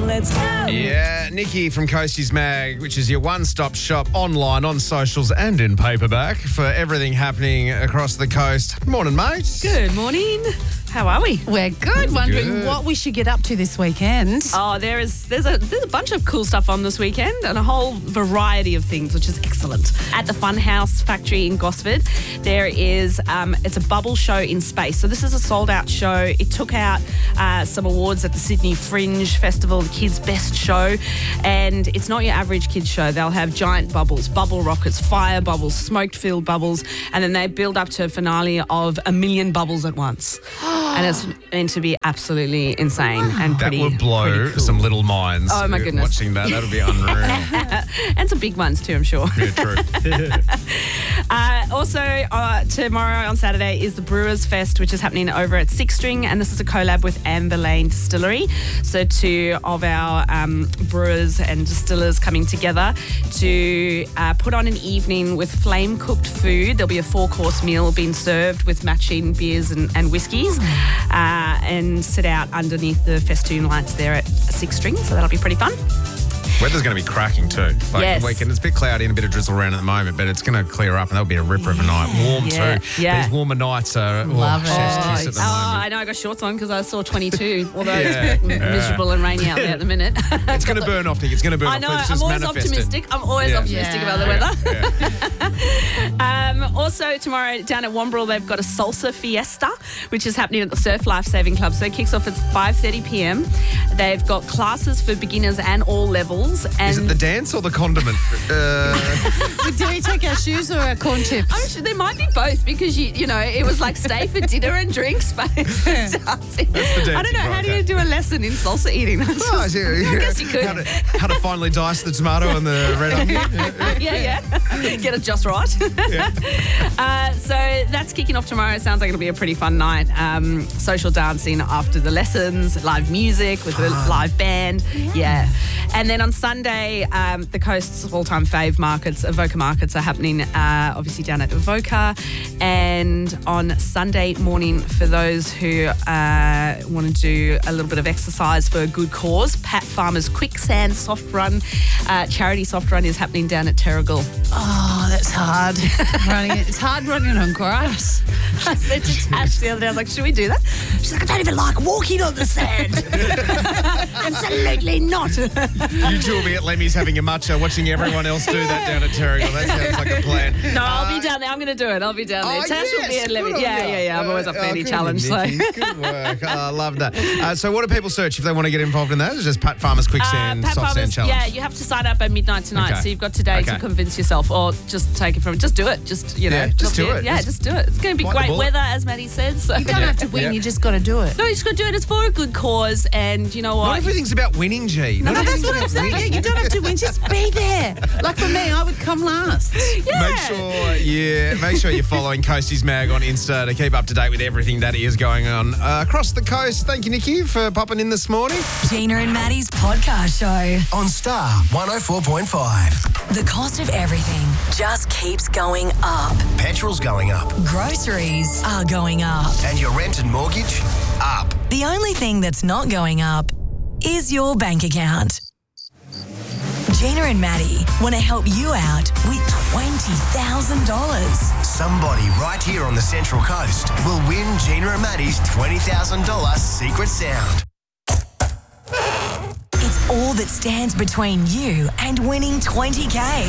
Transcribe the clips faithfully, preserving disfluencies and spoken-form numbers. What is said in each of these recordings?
Let's go. Yeah, Nikki from Coasties Mag, which is your one-stop shop online, on socials and in paperback for everything happening across the coast. Morning, mate. Good morning. How are we? We're good. Wondering Good. what we should get up to this weekend. Oh, there is there's a there's a bunch of cool stuff on this weekend and a whole variety of things, which is excellent. At the Funhouse Factory in Gosford, there is um, it's a bubble show in space. So this is a sold out show. It took out uh, some awards at the Sydney Fringe Festival, the kids' best show, and it's not your average kids show. They'll have giant bubbles, bubble rockets, fire bubbles, smoke-filled bubbles, and then they build up to a finale of a million bubbles at once. And it's meant to be absolutely insane and That pretty would blow pretty cool. some little minds. Oh, my goodness. Watching that, that'll be unreal. And some big ones too, I'm sure. Yeah, true. Uh, also, uh, tomorrow on Saturday is the Brewers Fest, which is happening over at Six String, and this is a collab with Amber Lane Distillery. So two of our um, brewers and distillers coming together to uh, put on an evening with flame-cooked food. There'll be a four-course meal being served with matching beers and, and whiskies, uh, and sit out underneath the festoon lights there at Six String. So that'll be pretty fun. Weather's going to be cracking too. Like Yes. the weekend, it's a bit cloudy and a bit of drizzle around at the moment, but it's going to clear up and that'll be a ripper of a night. Warm Yeah, too. yeah. These warmer nights are oh, Love it. chef's Oh, kiss at the Oh, moment. I know. I got shorts on because I saw twenty-two, although Yeah, it's yeah. miserable and rainy out there at the minute. It's going to burn off, Nick. It's going to burn I off. know. Let's I'm just always manifest optimistic. it. I'm always Yeah. optimistic Yeah. about the weather. Yeah. Um, also, tomorrow down at Wombrel, they've got a salsa fiesta, which is happening at the Surf Life Saving Club. So it kicks off at five thirty p.m. They've got classes for beginners and all levels. And Is it the dance or the condiment? Uh, Do we take our shoes or our corn chips? I'm sure there might be both because, you you know, it was like stay for dinner and drink space. That's the I don't dancing know. part, how do okay. you do a lesson in salsa eating? That's oh, just- yeah, I guess you could. How to, how to finely dice the tomato and the red onion. yeah, yeah. Get it just right. uh, so that's kicking off tomorrow. It sounds like it'll be a pretty fun night. Um, social dancing after the lessons, live music with a live band. Yeah. yeah. And then on Sunday, um, the coast's all-time fave markets, Evoca markets, are happening uh, obviously down at Evoca. And on Sunday morning, for those who uh, want to do a little bit of exercise for a good cause, Pat Farmer's Quicksand Soft Run, uh, charity soft run, is happening down at Terrigal. Oh, that's hard. running it. It's hard running on grass. I said to Tash the other day, I was like, should we do that? She's like, I don't even like walking on the sand. Absolutely not. You two will be at Lemmy's having a matcha, watching everyone else do that down at Terrigal. That sounds like a plan. No, I'll be down there. I'm going to do it. I'll be down there. Oh, Tash will be yes, at good Levy. on Yeah, you. yeah, yeah. I'm always up for Uh, any good challenge. So. on you, Nikki. Good work. Oh, I love that. Uh, so what do people search if they want to get involved in that? It's just Pat Farmer's Quicksand Uh, Pat Soft Sand Farmer's, Challenge. yeah, you have to sign up at midnight tonight, Okay. so you've got today Okay. to convince yourself, or just take it from. Just do it. Just you know, Yeah, just not do be- it. Yeah, Just just do it. It's going to be bite the great bullet. weather, as Maddie said. So. You don't have to win, Yeah. you just got to do it. No, you just got to do it. It's for a good cause, and you know what? Not everything's about winning, G. No, Not that's everything's what I'm about saying. Yeah, winning. you don't have to win, just be there. Like for me, I would come last. Yeah. Make sure, yeah, make sure you're following Coasties Mag on Insta to keep up to date with everything that is going on uh, across the coast. Thank you, Nikki, for popping in this morning. Gina and Maddie's podcast show. On Star one oh four point five. The cost of everything just keeps going up. Petrol's going up. Groceries are going up. And your rent and mortgage? Up. The only thing that's not going up is your bank account. Gina and Maddie want to help you out with twenty thousand dollars. Somebody right here on the Central Coast will win Gina and Maddie's twenty thousand dollars secret sound. It's all that stands between you and winning twenty K.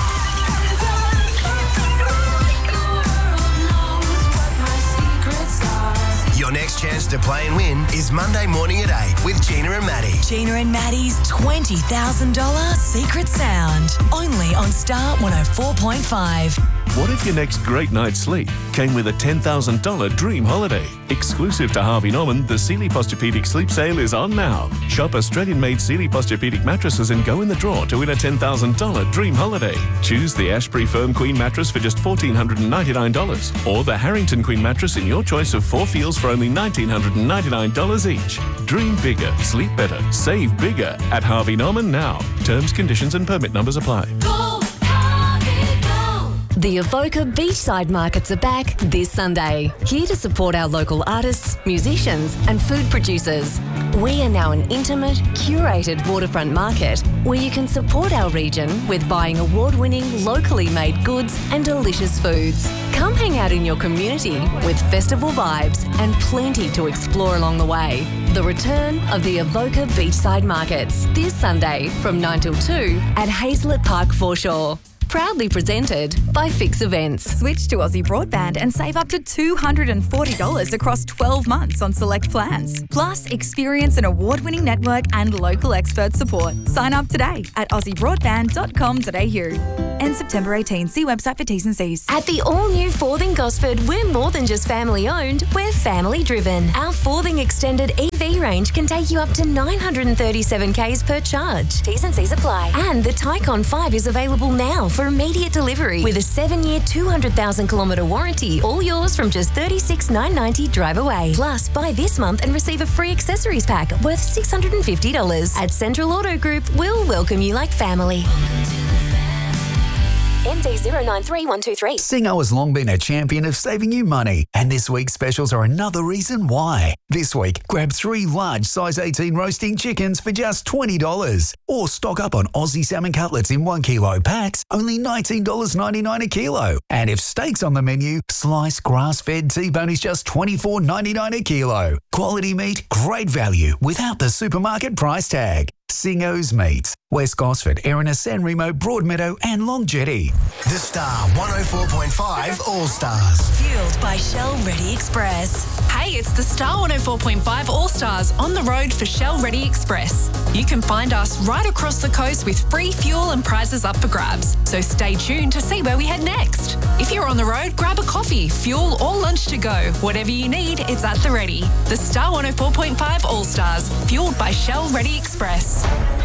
Your next chance to play and win is Monday morning at eight with Gina and Maddie. Gina and Maddie's twenty thousand dollars secret sound. Only on Star one oh four point five. What if your next great night's sleep came with a ten thousand dollars dream holiday? Exclusive to Harvey Norman, the Sealy Posturepedic Sleep Sale is on now. Shop Australian-made Sealy Posturepedic mattresses and go in the draw to win a ten thousand dollars dream holiday. Choose the Ashbury Firm Queen mattress for just one thousand four hundred ninety-nine dollars or the Harrington Queen mattress in your choice of four feels for only one thousand nine hundred ninety-nine dollars each. Dream bigger, sleep better, save bigger at Harvey Norman now. Terms, conditions and permit numbers apply. The Evoca Beachside Markets are back this Sunday, here to support our local artists, musicians and food producers. We are now an intimate, curated waterfront market where you can support our region with buying award-winning, locally made goods and delicious foods. Come hang out in your community with festival vibes and plenty to explore along the way. The return of the Avoca Beachside Markets this Sunday from nine till two at Hazelet Park Foreshore. Proudly presented by Fix Events. Switch to Aussie Broadband and save up to two hundred forty dollars across twelve months on select plans. Plus, experience an award-winning network and local expert support. Sign up today at aussie broadband dot com dot a u. End September eighteenth. See website for T's and C's. At the all-new Forthing Gosford, we're more than just family-owned, we're family-driven. Our Forthing Extended E V range can take you up to nine hundred thirty-seven kays per charge. T's and C's apply. And the Tycon five is available now for immediate delivery with a seven-year, two hundred thousand kilometre warranty. All yours from just thirty-six thousand nine hundred ninety dollars drive away. Plus, buy this month and receive a free accessories pack worth six hundred fifty dollars. At Central Auto Group, we'll welcome you like family. M D zero nine three one two three. Singo has long been a champion of saving you money, and this week's specials are another reason why. This week, grab three large size eighteen roasting chickens for just twenty dollars. Or stock up on Aussie salmon cutlets in one kilo packs, only nineteen dollars ninety-nine a kilo. And if steak's on the menu, sliced grass-fed T-bone is just twenty-four ninety-nine a kilo. Quality meat, great value, without the supermarket price tag. Singo's Meats, West Gosford, Erina, San Remo, Broadmeadow and Long Jetty. The Star one oh four point five All Stars. Fueled by Shell Ready Express. Hey, it's the Star one oh four point five All Stars on the road for Shell Ready Express. You can find us right across the coast with free fuel and prizes up for grabs. So stay tuned to see where we head next. If you're on the road, grab a coffee, fuel or lunch to go. Whatever you need, it's at the ready. The Star one oh four point five All Stars, fueled by Shell Ready Express.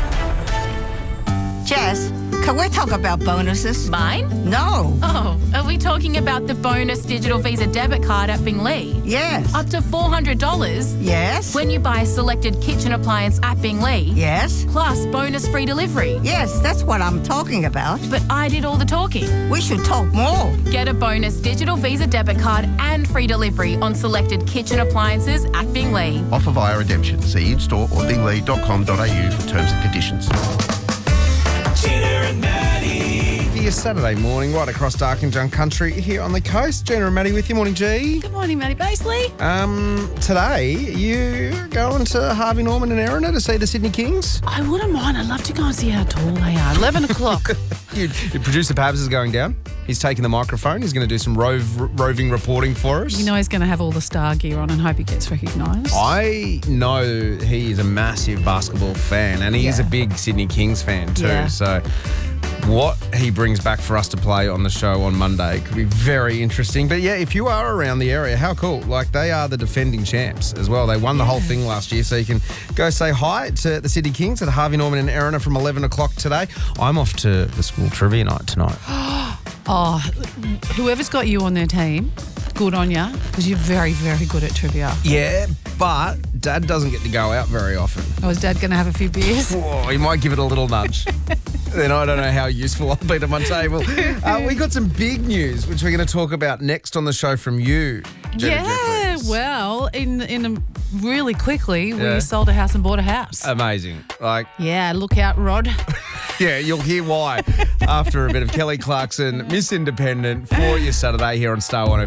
Jess, can we talk about bonuses? Mine? No. Oh, are we talking about the bonus digital Visa debit card at Binglee? Yes. Up to four hundred dollars? Yes. When you buy a selected kitchen appliance at Binglee? Yes. Plus bonus free delivery? Yes, that's what I'm talking about. But I did all the talking. We should talk more. Get a bonus digital Visa debit card and free delivery on selected kitchen appliances at Binglee. Offer via redemption. See in-store or binglee dot com dot a u for terms and conditions. Gina and Maddie. For your Saturday morning, right across Darkinjung country here on the coast. Gina and Maddie with you. Morning, G. Good morning, Maddie Basley. Um, today, you going to Harvey Norman and Erina to see the Sydney Kings? I wouldn't mind. I'd love to go and see how tall they are. eleven o'clock. you, your producer Pabs is going down. He's taking the microphone. He's going to do some rove, roving reporting for us. You know he's going to have all the star gear on and hope he gets recognised. I know he is a massive basketball fan and he Yeah. is a big Sydney Kings fan too. Yeah. So what he brings back for us to play on the show on Monday could be very interesting. But yeah, if you are around the area, how cool. Like, they are the defending champs as well. They won the whole thing last year, so you can go say hi to the Sydney Kings at Harvey Norman and Erina from eleven o'clock today. I'm off to the school trivia night tonight. Oh, whoever's got you on their team, good on you, because you're very, very good at trivia. Yeah, but Dad doesn't get to go out very often. Oh, is Dad going to have a few beers? Oh, he might give it a little nudge. Then I don't know how useful I'll be to my table. Uh, we got some big news, which we're going to talk about next on the show from you, Jenna Yeah, Jeffries. well, in in a, really quickly, Yeah. we sold a house and bought a house. Amazing. Like, yeah, look out, Rod. yeah, you'll hear why after a bit of Kelly Clarkson, Miss Independent, for your Saturday here on Star one oh